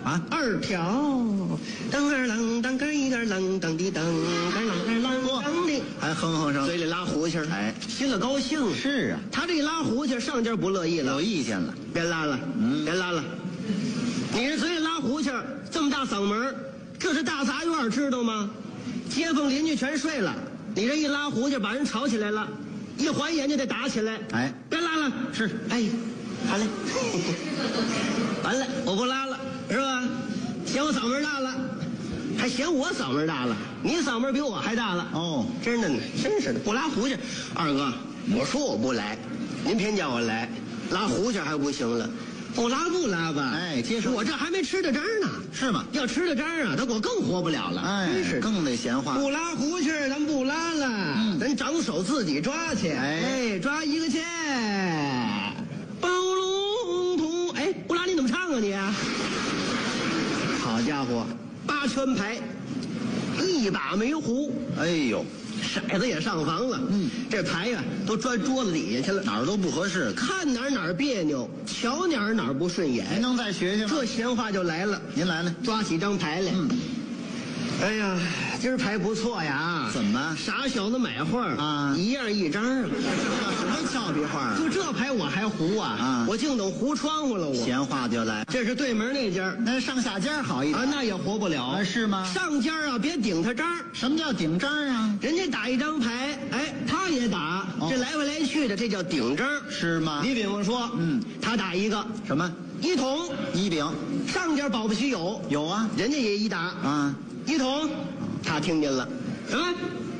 啊 2条，噔儿啷当个一个啷当的当，个啷啷当的， 还哼上， 嘴里拉胡气儿， 哎， 心里高兴。 是啊， 他这拉胡气，上家不乐意了， 有意见了， 别拉了，别拉了。你这嘴里拉胡气，这么大嗓门，这是大杂院，知道吗？街坊邻居全睡了，你这一拉胡气，把人吵起来了，一还眼就得打起来。 哎， 别拉了， 是， 哎，好嘞，完了，我不拉了，是吧？嫌我嗓门大了，还嫌我嗓门大了，你嗓门比我还大了。 哦， 真的呢，真是的，不拉胡气。二哥，我说我不来，您偏叫我来，拉胡气还不行了。不拉吧？ 哎，接受。 我这还没吃的渣呢， 是吗？ 要吃的渣啊，他我更活不了了。 哎， 真是更得闲话。 不拉胡气，咱不拉了，咱长手自己抓去。哎，抓一个去。包龙图，哎，不拉你怎么唱啊你？好家伙，8圈牌，1把没胡。 哎呦， 骰子也上房了，这牌呀都钻桌子底下去了， 哪儿都不合适， 看哪儿别扭，瞧哪儿不顺眼。 您能再学学吗？ 这闲话就来了， 您来了， 抓起张牌来。哎呀，今儿牌不错呀！ 怎么？ 傻小子买画啊， 一样一张啊！ 什么俏皮话啊？ 就这牌我还胡啊！我净等胡窗户了我。 闲话就来， 这是对门那家， 那上下家好一点啊，那也活不了， 是吗？ 上家啊，别顶他张。 什么叫顶张啊？ 人家打一张牌，哎，他也打，这来回来去的，这叫顶张， 是吗？ 你比方说，他打一个什么一筒一饼， 上家保不齐有啊，人家也一打啊， 一筒。他听见了，什么？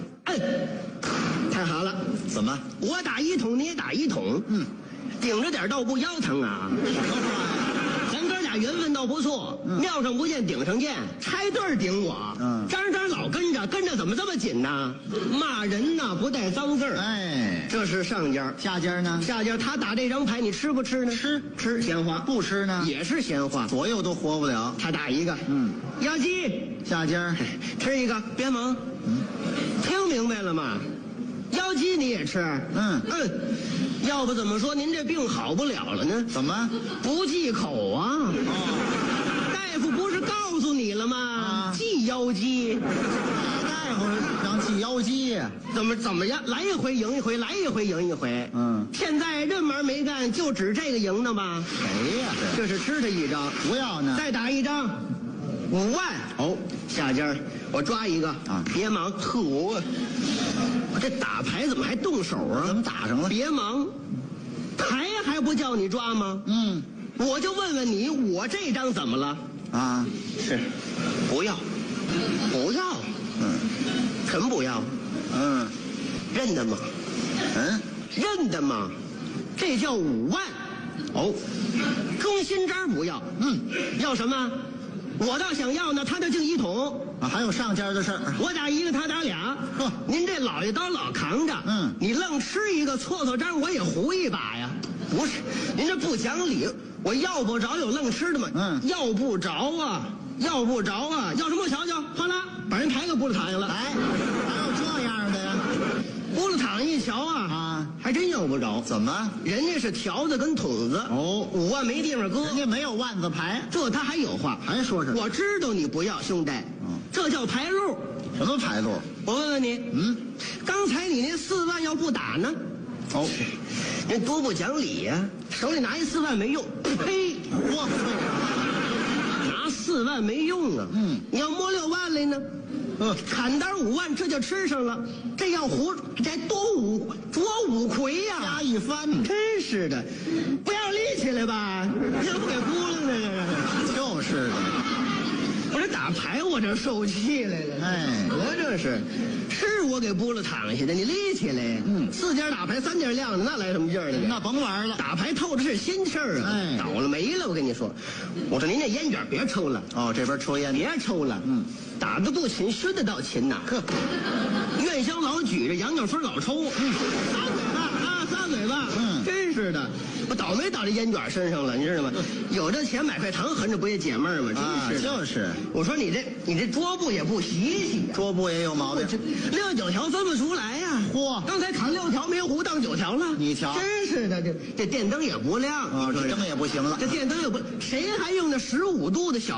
太好了！ 怎么？ 我打一筒，你也打一筒，顶着点倒不腰疼啊。咱哥俩缘分倒不错，庙上不见顶上见，拆对顶我，张老跟着怎么这么紧呢？骂人呢，不带脏字儿。 哎， 这是上家， 下家呢？ 下家他打这张牌，你吃不吃呢？吃闲话， 不吃呢也是闲话， 左右都活不了。 他打一个，妖姬。 下家吃一个，别忙。听明白了吗？妖姬你也吃？要不怎么说您这病好不了了呢？ 怎么不忌口啊？大夫不是告诉你了吗？忌妖姬。 大夫让忌妖姬， 怎么样？来一回赢一回，来一回赢一回。现在任门没干，就指这个赢的吗？ 谁呀？ 这是吃他一张， 不要呢。 再打一张，5万。下家我抓一个啊！别忙，我这打牌怎么还动手啊？ 怎么打上了？ 别忙，牌还不叫你抓吗？我就问问你，我这张怎么了？ 啊，是， 不要，什么不要？认得吗？认得吗？这叫5万。中心张不要。要什么？我倒想要呢，他那净一桶啊，还有上家的事儿。 我打一个，他打俩。您这老爷刀老扛着，你愣吃一个搓张，我也胡一把呀。不是，您这不讲理。我要不着有愣吃的吗？要不着啊，要什么？瞧瞧，哗啦，把人牌给拨了躺下了。 哎，还有这样的呀？ 拨了躺一瞧啊，还真要不着。 怎么？ 人家是条子跟筒子。5万没地方搁。 人家没有万字牌， 这他还有话， 还说是。 我知道你不要，兄弟。这叫牌路。 什么牌路？ 我问问你，刚才你那4万要不打呢？人多不讲理呀！手里拿一4万没用，呸！拿4万没用啊！你要摸6万来呢？砍单5万，这就吃上了。这要胡，这多捉5魁呀！ 加一番， 真是的，不要力气了吧？这不给扑了呢？ 就是的。 我这打牌，我这受气来了。我这是我给拨了躺下的，你立起来。4家打牌3家亮的，那来什么劲儿呢？ 那甭玩了， 打牌透的是心气儿啊！倒了霉了，我跟你说。我说您这烟卷别抽了。 这边抽烟， 别抽了。打得不勤，熏得倒勤呐。院香老举着，羊角分老抽。仨嘴巴。真是的，我倒霉倒这烟卷身上了，你知道吗？有这钱买块糖横着不也解闷儿吗？真是。 就是。 我说你这桌布也不洗洗， 桌布也有毛病 ，6、9条分不出来呀。刚才砍6条没胡，当9条了。 你瞧， 真是的，这电灯也不亮， 这灯也不行了。 这电灯也不，谁还用那15度的小